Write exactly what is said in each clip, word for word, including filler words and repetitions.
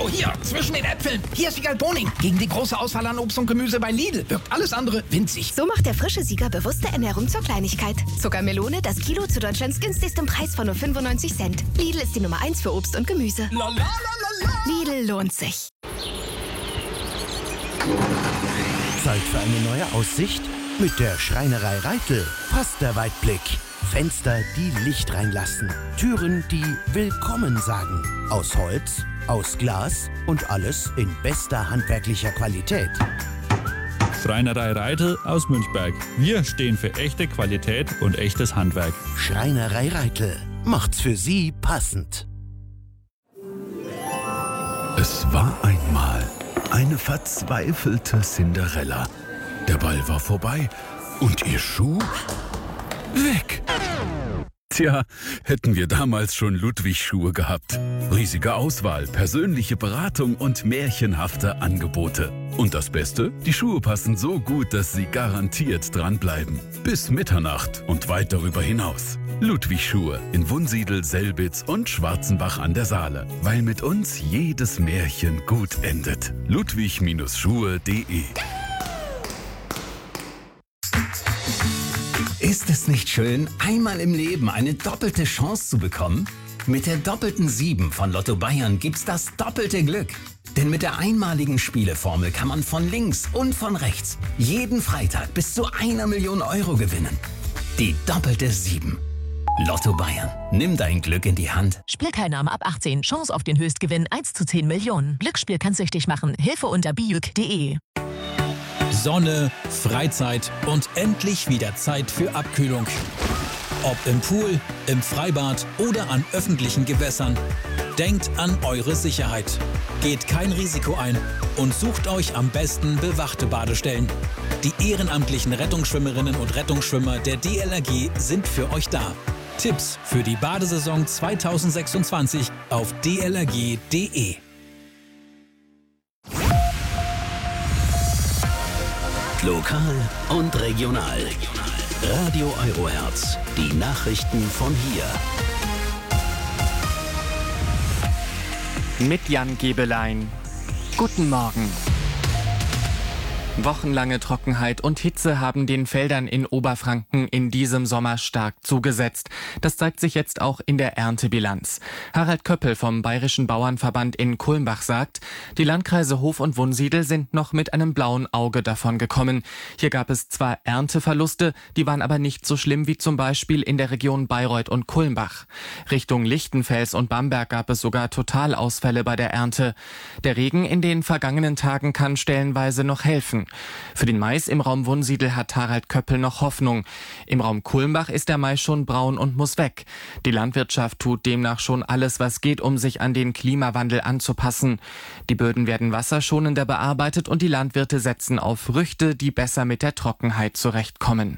So, hier, zwischen den Äpfeln. Hier ist Wiegald Boning. Gegen die große Auswahl an Obst und Gemüse bei Lidl wirkt alles andere winzig. So macht der frische Sieger bewusste Ernährung zur Kleinigkeit. Zuckermelone, das Kilo zu Deutschlands günstigstem Preis von nur fünfundneunzig Cent. Lidl ist die Nummer eins für Obst und Gemüse. La, la, la, la, la. Lidl lohnt sich. Zeit für eine neue Aussicht? Mit der Schreinerei Reitel passt der Weitblick. Fenster, die Licht reinlassen. Türen, die Willkommen sagen. Aus Holz, aus Glas und alles in bester handwerklicher Qualität. Schreinerei Reitel aus Münchberg. Wir stehen für echte Qualität und echtes Handwerk. Schreinerei Reitel macht's für Sie passend. Es war einmal eine verzweifelte Cinderella. Der Ball war vorbei und ihr Schuh weg. Tja, hätten wir damals schon Ludwig-Schuhe gehabt. Riesige Auswahl, persönliche Beratung und märchenhafte Angebote. Und das Beste? Die Schuhe passen so gut, dass Sie garantiert dranbleiben. Bis Mitternacht und weit darüber hinaus. Ludwig-Schuhe in Wunsiedel, Selbitz und Schwarzenbach an der Saale. Weil mit uns jedes Märchen gut endet. ludwig Schuhe punkt de Ist es nicht schön, einmal im Leben eine doppelte Chance zu bekommen? Mit der doppelten sieben von Lotto Bayern gibt's das doppelte Glück. Denn mit der einmaligen Spieleformel kann man von links und von rechts jeden Freitag bis zu einer Million Euro gewinnen. Die doppelte sieben. Lotto Bayern. Nimm dein Glück in die Hand. Spielteilnahme ab achtzehn. Chance auf den Höchstgewinn eins zu zehn Millionen. Glücksspiel kann süchtig machen. Hilfe unter bijuk punkt de. Sonne, Freizeit und endlich wieder Zeit für Abkühlung. Ob im Pool, im Freibad oder an öffentlichen Gewässern. Denkt an eure Sicherheit. Geht kein Risiko ein und sucht euch am besten bewachte Badestellen. Die ehrenamtlichen Rettungsschwimmerinnen und Rettungsschwimmer der D L R G sind für euch da. Tipps für die Badesaison zweitausendsechsundzwanzig auf d l r g punkt de. Lokal und regional. Radio Eurohertz. Die Nachrichten von hier. Mit Jan Gebelein. Guten Morgen. Wochenlange Trockenheit und Hitze haben den Feldern in Oberfranken in diesem Sommer stark zugesetzt. Das zeigt sich jetzt auch in der Erntebilanz. Harald Köppel vom Bayerischen Bauernverband in Kulmbach sagt, die Landkreise Hof und Wunsiedel sind noch mit einem blauen Auge davon gekommen. Hier gab es zwar Ernteverluste, die waren aber nicht so schlimm wie zum Beispiel in der Region Bayreuth und Kulmbach. Richtung Lichtenfels und Bamberg gab es sogar Totalausfälle bei der Ernte. Der Regen in den vergangenen Tagen kann stellenweise noch helfen. Für den Mais im Raum Wunsiedel hat Harald Köppel noch Hoffnung. Im Raum Kulmbach ist der Mais schon braun und muss weg. Die Landwirtschaft tut demnach schon alles, was geht, um sich an den Klimawandel anzupassen. Die Böden werden wasserschonender bearbeitet und die Landwirte setzen auf Früchte, die besser mit der Trockenheit zurechtkommen.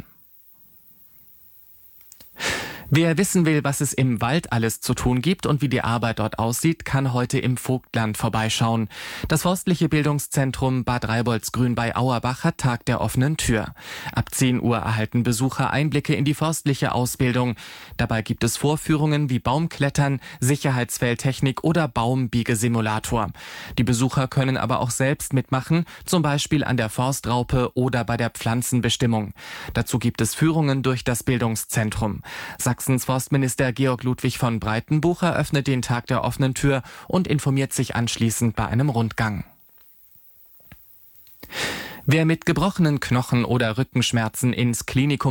Wer wissen will, was es im Wald alles zu tun gibt und wie die Arbeit dort aussieht, kann heute im Vogtland vorbeischauen. Das forstliche Bildungszentrum Bad Reiboldsgrün bei Auerbach hat Tag der offenen Tür. Ab zehn Uhr erhalten Besucher Einblicke in die forstliche Ausbildung. Dabei gibt es Vorführungen wie Baumklettern, Sicherheitsfelltechnik oder Baumbiegesimulator. Die Besucher können aber auch selbst mitmachen, zum Beispiel an der Forstraupe oder bei der Pflanzenbestimmung. Dazu gibt es Führungen durch das Bildungszentrum. Sachsens Forstminister Georg Ludwig von Breitenbuch eröffnet den Tag der offenen Tür und informiert sich anschließend bei einem Rundgang. Wer mit gebrochenen Knochen oder Rückenschmerzen ins Klinikum